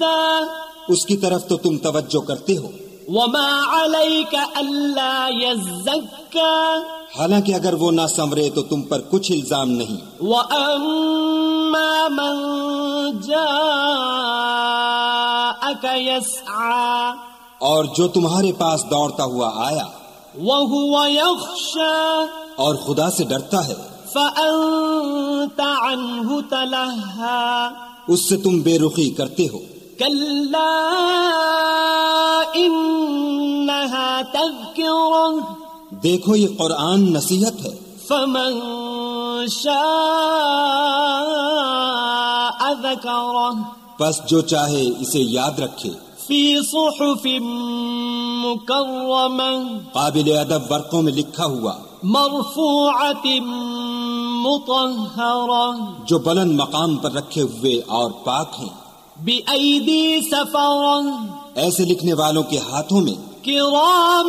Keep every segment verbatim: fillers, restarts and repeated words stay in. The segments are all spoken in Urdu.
صدا، اس کی طرف تو تم توجہ کرتے ہو. وما عليك ألا يزكى، حالانکہ اگر وہ نہ سنورے تو تم پر کچھ الزام نہیں. وأما من جاءك يسعى، اور جو تمہارے پاس دوڑتا ہوا آیا وهو يخشى، اور خدا سے ڈرتا ہے، فأنت عنه تلهى، اس سے تم بے رخی کرتے ہو. كلا إنها تذكرة، دیکھو یہ قرآن نصیحت ہے. فمن شاء ذكره، پس جو چاہے اسے یاد رکھے. في صحف مكرمة، قابل ادب ورقوں میں لکھا ہوا، مرفوعة مطهرة، جو بلند مقام پر رکھے ہوئے اور پاک ہیں. بأيدي سفرة، ایسے لکھنے والوں کے ہاتھوں میں كرام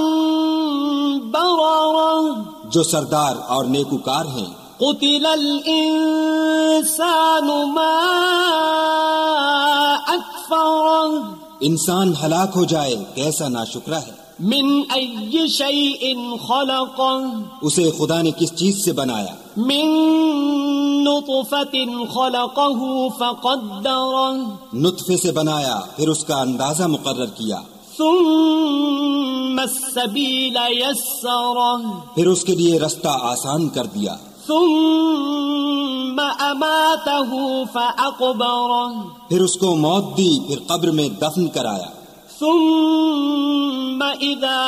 بررة، جو سردار اور نیکوکار ہیں. قتل الإنسان ما أكفره، انسان ہلاک ہو جائے کیسا ناشکرا ہے. من أي شيء خلقه، اسے خدا نے کس چیز سے بنایا؟ من نطفة خلقه فقدره، نطفے سے بنایا پھر اس کا اندازہ مقرر کیا. ثم السبيل يسره، پھر اس کے لیے رستہ آسان کر دیا. ثم أماته فأقبره، پھر اس کو موت دی، پھر قبر میں دفن کرایا. ثم إذا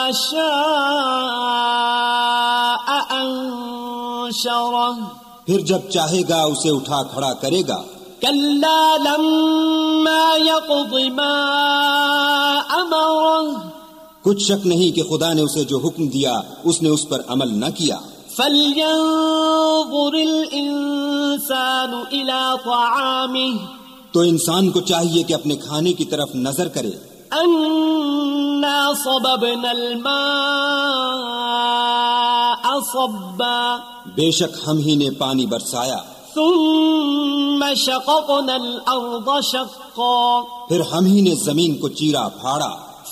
شاء أنشره، پھر جب چاہے گا اسے اٹھا کھڑا کرے گا. كلا لما يقض ما أمره، کچھ شک نہیں کہ خدا نے اسے جو حکم دیا اس نے اس پر عمل نہ کیا. فلينظر الإنسان إلى طعامه، تو انسان کو چاہیے کہ اپنے کھانے کی طرف نظر کرے. أنا صببنا الماء صبا، بے شک ہم ہی نے پانی برسایا. ثم شققنا الأرض شقا، پھر ہم ہی نے زمین کو چیرا پھاڑا.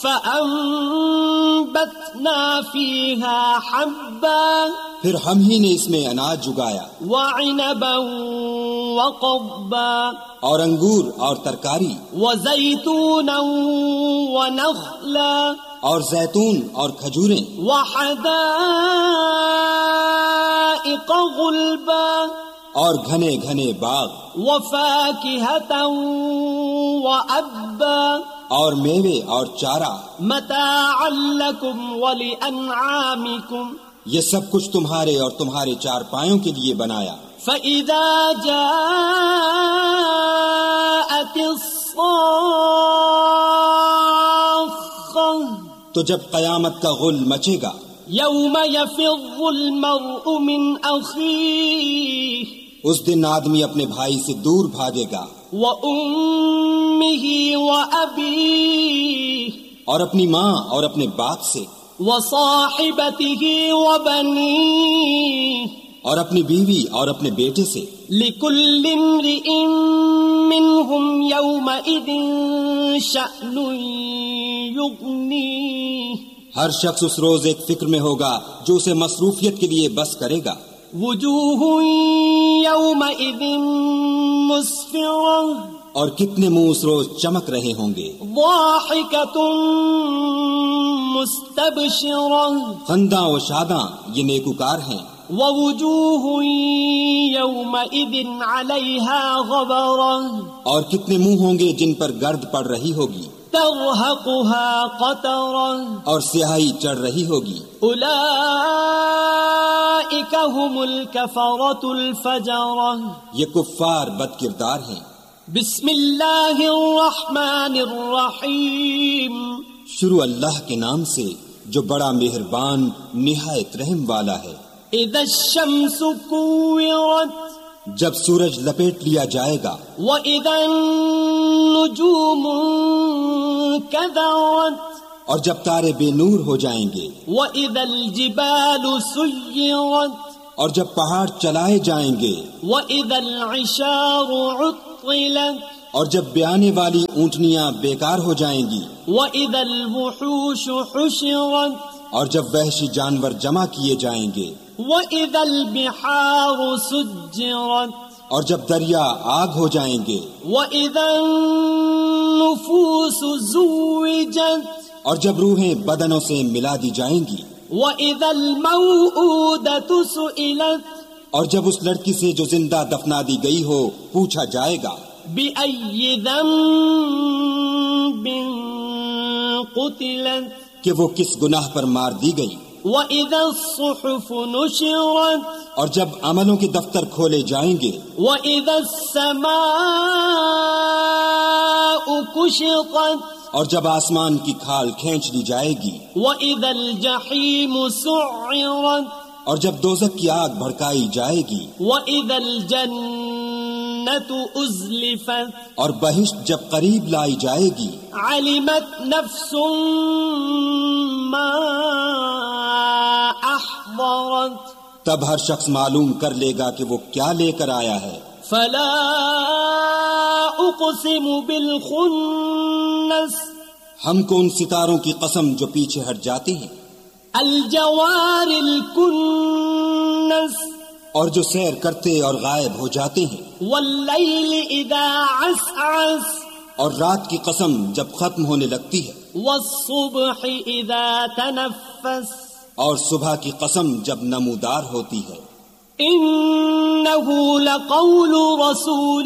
فأنبتنا فيها حبا، پھر ہم ہی نے اس میں اناج اگایا. وعنبا وقضبا، اور انگور اور ترکاری. وزيتونا ونخلا، اور زیتون اور کھجوریں. وحدائق غلبا، اور گھنے گھنے باغ. وفاكهة وأبا، اور میوے اور چارہ. متاعا لكم ولأنعامكم، یہ سب کچھ تمہارے اور تمہارے چار پایوں کے لیے بنایا. فإذا جاءت الصاخة، تو جب قیامت کا غل مچے گا، يوم يفر المرء من أخيه، اس دن آدمی اپنے بھائی سے دور بھاگے گا. وأمه وأبيه، اور اپنی ماں اور اپنے باپ سے. وصاحبته وبنيه، اور اپنی بیوی اور اپنے بیٹے سے. لكل امرئ منهم يومئذ شأن يغنيه، ہر شخص اس روز ایک فکر میں ہوگا جو اسے مصروفیت کے لیے بس کرے گا. وجوه يومئذ مسفرة، اور کتنے منہ اس روز چمک رہے ہوں گے. ضاحكة مستبشرة، خنداں و شاداں یہ نیکوکار ہیں. ووجوه يومئذ عليها غبرة، اور کتنے منہ ہوں گے جن پر گرد پڑ رہی ہوگی. ترهقها قترة، اور سیاہی چڑھ رہی ہوگی. أولئك هم الكفرة الفجرة، یہ کفار بد کردار ہیں. بسم اللہ الرحمن الرحیم، شروع اللہ کے نام سے جو بڑا مہربان نہایت رحم والا ہے. اذا الشمس كورت، جب سورج لپیٹ لیا جائے گا. وَإِذَا النُّجُومُ كَدَرَتْ، اور جب تارے بے نور ہو جائیں گے. وَإِذَا الْجِبَالُ سُيِّرَتْ، اور جب پہاڑ چلائے جائیں گے. وَإِذَا الْعِشَارُ عُطِّلَتْ، اور جب بیانے والی اونٹنیاں بیکار ہو جائیں گی، وَإِذَا الْوُحُوشُ حُشِرَتْ اور جب وحشی جانور جمع کیے جائیں گے، وَإِذَا الْبِحَارُ سُجِّرَتْ اور جب دریا آگ ہو جائیں گے، وَإِذَا النُّفُوسُ زُوِّجَتْ اور جب روحیں بدنوں سے ملا دی جائیں گی، وَإِذَا الْمَوْءُودَةُ سُئِلَتْ اور جب اس لڑکی سے جو زندہ دفنا دی گئی ہو پوچھا جائے گا، بِأَيِّ ذَنبٍ قُتِلَتْ کہ وہ کس گناہ پر مار دی گئی، وَإِذَا الصُّحُفُ نُشِرَتْ اور جب عملوں کے دفتر کھولے جائیں گے، وَإِذَا السَّمَاءُ كُشِطَتْ اور جب آسمان کی کھال کھینچ لی جائے گی، وَإِذَا الْجَحِيمُ سُعِّرَتْ اور جب دوزخ کی آگ بھڑکائی جائے گی، وَإِذَا الْجَنَّةُ أُزْلِفَتْ اور بہشت جب قریب لائی جائے گی، عَلِمَتْ نَفْسٌ مَّا أَحْضَرَتْ تب ہر شخص معلوم کر لے گا کہ وہ کیا لے کر آیا ہے۔ فَلَا أُقْسِمُ بِالْخُنَّسِ ہم کو ان ستاروں کی قسم جو پیچھے ہٹ جاتی ہیں، الجوار الكنس اور جو سیر کرتے اور غائب ہو جاتے ہیں، واللیل اذا عسعس اور رات کی قسم جب ختم ہونے لگتی ہے، والصبح اذا تنفس اور صبح کی قسم جب نمودار ہوتی ہے۔ انه لقول رسول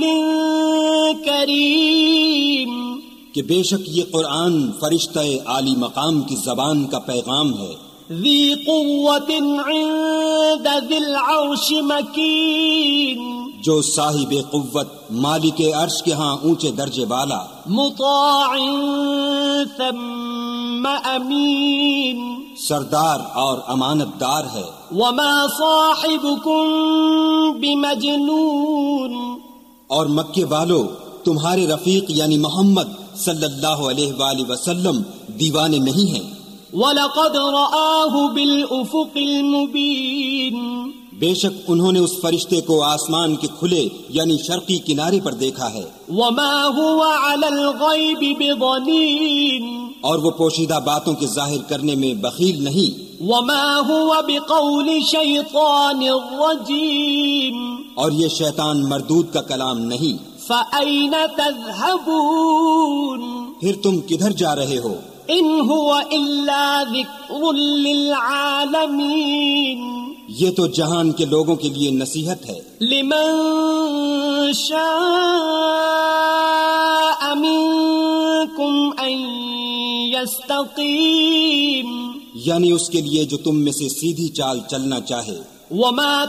کریم کہ بے شک یہ قرآن فرشتہ عالی مقام کی زبان کا پیغام ہے، ذی قوت عند ذی العرش مکین جو صاحب قوت مالک عرش کے ہاں اونچے درجے والا، مطاع ثم امین سردار اور امانت دار ہے۔ وما صاحبکم بمجنون اور مکے والو تمہارے رفیق یعنی محمد صلی اللہ علیہ وآلہ وسلم دیوانے نہیں ہیں، وَلَقَدْ رَآهُ بِالْأُفُقِ الْمُبِينِ بے شک انہوں نے اس فرشتے کو آسمان کے کھلے یعنی شرقی کنارے پر دیکھا ہے، وَمَا هُوَ عَلَى الْغَيْبِ بِضَنِينٍ اور وہ پوشیدہ باتوں کے ظاہر کرنے میں بخیل نہیں، وَمَا هُوَ بِقَوْلِ شَيْطَانٍ رَجِيمٍ اور یہ شیطان مردود کا کلام نہیں۔ فَأَيْنَ تَذْهَبُونَ پھر تم کدھر جا رہے ہو؟ إِنْ هُوَ إِلَّا ذِكْرٌ لِلْعَالَمِينَ یہ تو جہان کے لوگوں کے لیے نصیحت ہے، لمن شاء منكم أن يستقيم یعنی اس کے لیے جو تم میں سے سیدھی چال چلنا چاہے۔ وما